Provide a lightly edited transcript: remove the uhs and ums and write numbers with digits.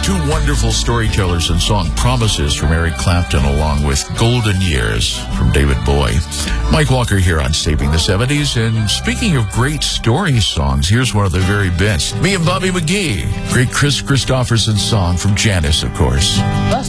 Two wonderful storytellers and song, Promises from Eric Clapton, along with Golden Years from David Bowie. Mike Walker here on Saving the 70s. And speaking of great story songs, here's one of the very best. Me and Bobby McGee. Great Chris Christopherson song from Janice, of course.